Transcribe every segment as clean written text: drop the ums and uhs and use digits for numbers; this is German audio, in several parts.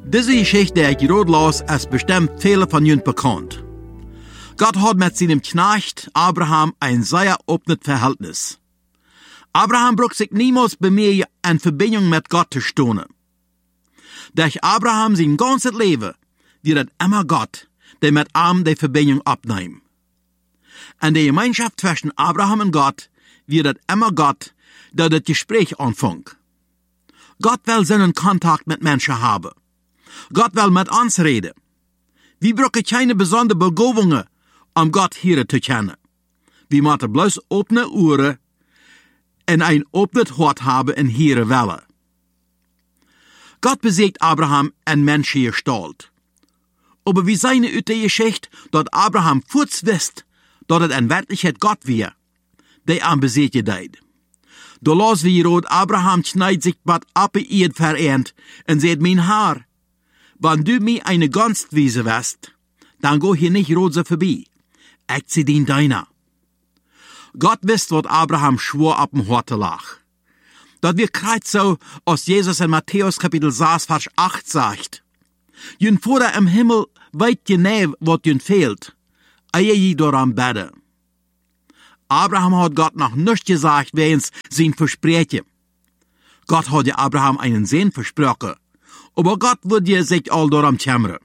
Diese Geschichte, die ich gerade las, ist bestimmt viele von Ihnen bekannt. Gott hat mit seinem Knecht Abraham ein sehr offenes Verhältnis. Abraham braucht sich niemals bei mir in Verbindung mit Gott zu stehen. Durch Abraham sein ganzes Leben wird immer Gott, der mit ihm die Verbindung abnimmt. In der Gemeinschaft zwischen Abraham und Gott wird immer Gott, der das Gespräch anfängt. Gott will seinen Kontakt mit Menschen haben. Gott will mit uns reden. Wir brauchen keine besonderen Begabungen, um Gott hier zu kennen. Wir müssen bloß offene Ohren und ein offenes Hart haben in hier Welle. Gott besiegt Abraham in menschliche Gestalt. Aber wir sehen aus der Geschichte, dass Abraham kurz wisst, dass es in Wirklichkeit Gott war, der am besiegen deed. Da las wir rot, Abraham schneidet sich wat ab ihr vereint und sagt, mein Herr, wenn du mir eine Gunst wiesen wirst, dann go hier nicht rot so vorbei. Ich zieh den deiner. Gott wisst, was Abraham schwor ab dem Horte lag. Dat wir kreit so, als Jesus in Matthäus Kapitel 6, Vers 8 sagt, Jün Vater im Himmel weit genau, wat jün fehlt, ehe je daran bete. Abraham hat Gott noch nichts gesagt, wenn's sein Versprechen. Gott hat ja Abraham einen Sohn versprochen, aber Gott würde sich all daran kümmern.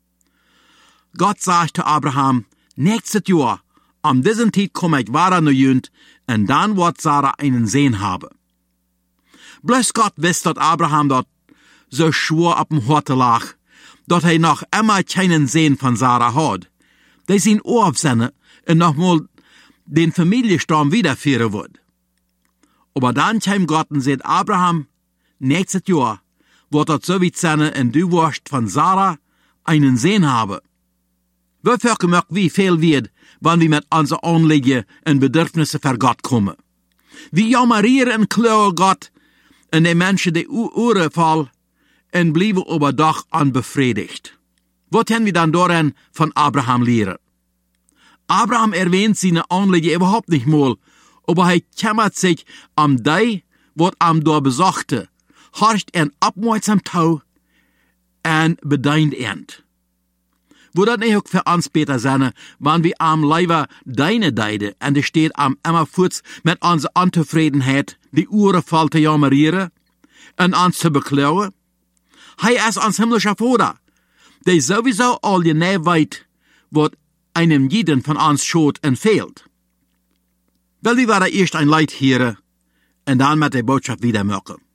Gott sagte Abraham, nächstes Jahr, am diesen Zeit komme ich weiter nach Jünd, und dann wird Sarah einen Sohn haben. Bloß Gott wisst, dass Abraham dort so schwor ab dem Horte lag, dass er noch immer keinen Sohn von Sarah hat. Die sind aufsennen und nochmal den Familienstamm wiederführen wird. Aber dann kam Gott und sagt, Abraham, nächstes Jahr wird das so wie sein, und du wirst von Sarah einen Sohn haben. Wir vermerken, wie viel wird, wenn wir mit unseren Anliegen und Bedürfnissen für Gott kommen. Wir jammerieren und klagen Gott und die Menschen die Ohren fallen und bleiben aber doch unbefriedigt. Was können wir dann daran von Abraham lernen? Abraham erwähnt seine Anliegen überhaupt nicht mal, aber er kümmert sich um die, was am da besorgte, horcht ihn abmerksam tau und bedient ihn. Wo das nicht auch für uns Peter sein, wenn wir am Leiber deine Deide und es steht am immerfurz mit unserer Unzufriedenheit die Uhren voll zu jammerieren und uns zu beklauen? Hij ist uns himmlischer Vater, der sowieso all genau weiß, was einem jeden von uns schot und fehlt. Weil wir werden erst ein Leid hören und dann mit der Botschaft wieder machen.